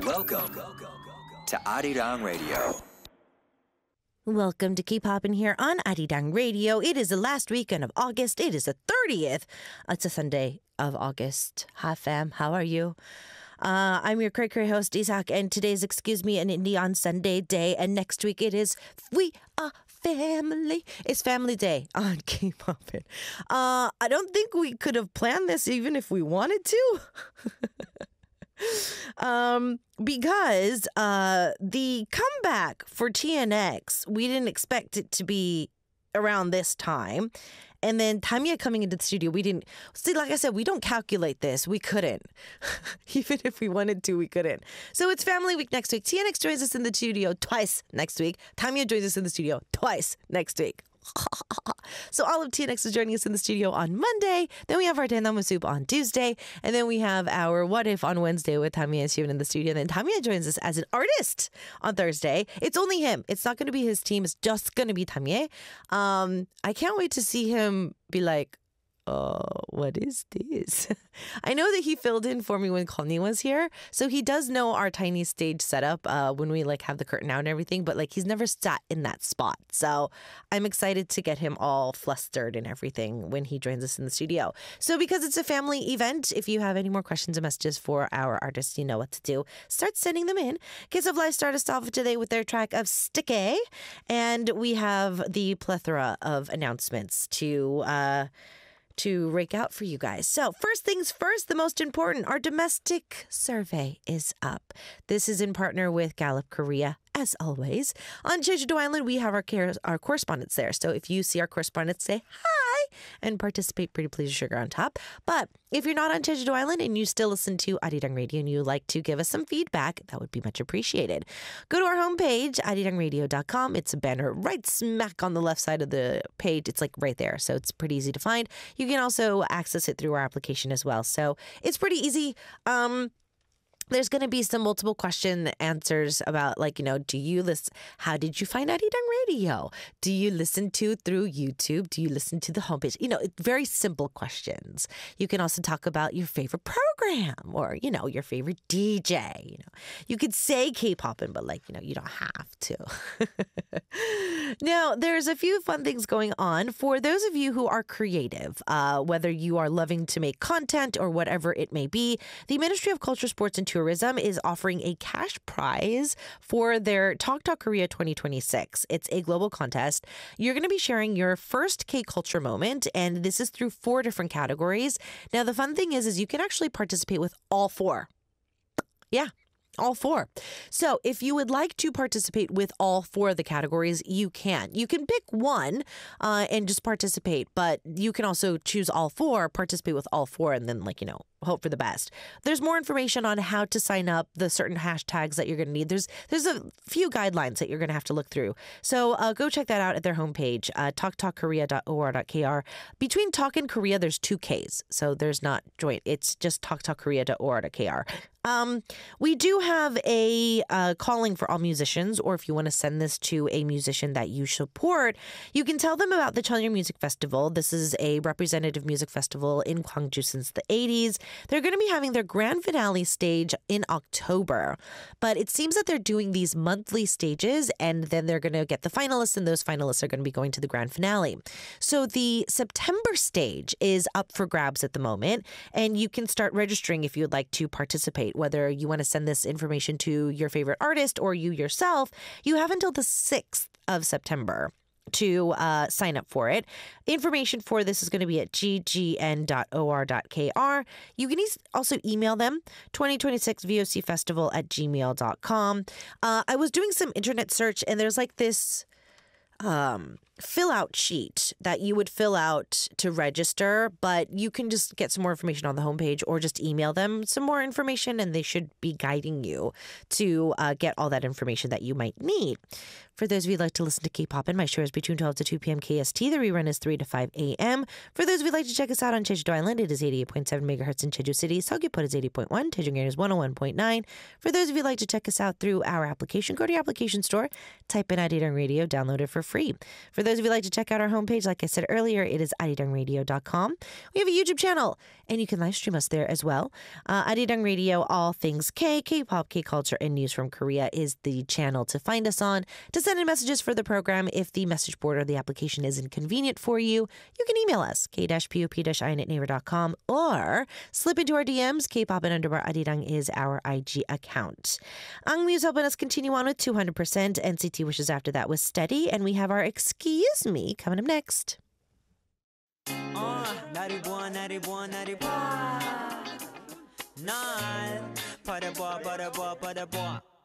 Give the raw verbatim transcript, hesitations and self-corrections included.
Welcome to Arirang Radio. Welcome to Keep Hoppin' here on Arirang Radio. It is the last weekend of August. It is the thirtieth. It's a Sunday of August. Hi, fam. How are you? Uh, I'm your cray cray host, Isaac, and today's Excuse Me an Indie on Sunday day, and next week it is We Are Family. It's Family Day on Keep Hoppin'. Uh, I don't think we could have planned this even if we wanted to. um, because uh, the comeback for T N X, we didn't expect it to be around this time. And then Tamia coming into the studio, we didn't... See, like I said, we don't calculate this. We couldn't. Even if we wanted to, we couldn't. So it's Family Week next week. T N X joins us in the studio twice next week. Tamia joins us in the studio twice next week. So all of T N X is joining us in the studio on Monday. Then we have our Dendamu Soup on Tuesday. And then we have our What If on Wednesday with Tamia and Steven in the studio. And then Tamia joins us as an artist on Thursday. It's only him. It's not going to be his team. It's just going to be Tamia. Um, I can't wait to see him be like, oh, what is this? I know that he filled in for me when Connie was here. So he does know our tiny stage setup uh, when we like have the curtain out and everything. But like he's never sat in that spot. So I'm excited to get him all flustered and everything when he joins us in the studio. So because it's a family event, if you have any more questions or messages for our artists, you know what to do. Start sending them in. Kids of Life start us off today with their track of Sticky. And we have the plethora of announcements to... Uh, to rake out for you guys. So first things first, the most important, our domestic survey is up. This is in partner with Gallup Korea. As always, on Jeju-do Island, we have our care, our correspondents there. So if you see our correspondents, say hi and participate. Pretty please, sugar on top. But if you're not on Jeju-do Island and you still listen to Arirang Radio and you like to give us some feedback, that would be much appreciated. Go to our homepage, arirang radio dot com. It's a banner right smack on the left side of the page. It's like right there. So it's pretty easy to find. You can also access it through our application as well. So it's pretty easy. Um... There's going to be some multiple question answers about, like, you know, do you listen? How did you find Arirang Radio? Do you listen to through YouTube? Do you listen to the homepage? You know, very simple questions. You can also talk about your favorite program or, you know, your favorite D J. You know, you could say K-popin', but like, you know, you don't have to. Now, there's a few fun things going on for those of you who are creative, uh, whether you are loving to make content or whatever it may be. The Ministry of Culture, Sports and Tourism is offering a cash prize for their Talk Talk Korea twenty twenty-six. It's a global contest. You're going to be sharing your first K-culture moment, and this is through four different categories. Now, the fun thing is, is you can actually participate with all four. Yeah. All four. So if you would like to participate with all four of the categories, you can. You can pick one uh, and just participate, but you can also choose all four, participate with all four, and then, like, you know, hope for the best. There's more information on how to sign up, the certain hashtags that you're going to need. There's there's a few guidelines that you're going to have to look through. So uh, go check that out at their homepage, uh, talk talk korea dot o r dot k r. Between Talk and Korea, there's two Ks. So there's not joint. It's just talk talk korea dot o r dot k r. Um, we do have a uh, calling for all musicians, or if you want to send this to a musician that you support, you can tell them about the Cheonryung Music Festival. This is a representative music festival in Gwangju since the eighties. They're going to be having their grand finale stage in October, but it seems that they're doing these monthly stages, and then they're going to get the finalists, and those finalists are going to be going to the grand finale. So the September stage is up for grabs at the moment, and you can start registering if you would like to participate. Whether you want to send this information to your favorite artist or you yourself, you have until the sixth of September to uh, sign up for it. Information for this is going to be at g g n dot o r dot k r. You can e- also email them, twenty twenty-six V O C festival at gmail dot com. Uh, I was doing some internet search, and there's like this um, fill out sheet that you would fill out to register, but you can just get some more information on the homepage or just email them some more information, and they should be guiding you to uh, get all that information that you might need. For those of you who'd like to listen to K-Pop, my show is between twelve to two p.m. K S T. The rerun is three to five a.m. For those of you who'd like to check us out on Jeju-do Island, it is eighty-eight point seven megahertz in Jeju City. Seogwipo is eighty point one. Daejeon is one oh one point nine. For those of you who'd like to check us out through our application, go to your application store, type in Arirang Radio, download it for free. For those of you who like to check out our homepage, like I said earlier, it is arirang radio dot com. We have a YouTube channel, and you can live stream us there as well. Uh, Arirang Radio, all things K, K-pop, K-culture, and news from Korea is the channel to find us on. To send in messages for the program, if the message board or the application isn't convenient for you, you can email us, k-pop-in at naver dot com, or slip into our D Ms. K-pop and underbar Arirang is our I G account. Ang Muse helping us continue on with two hundred percent. N C T Wishes after that was Steady, and we have our Excuse Me coming up next. 어, 나를 보아 나를 보아 나를 봐 날 바라봐 바라봐 바라봐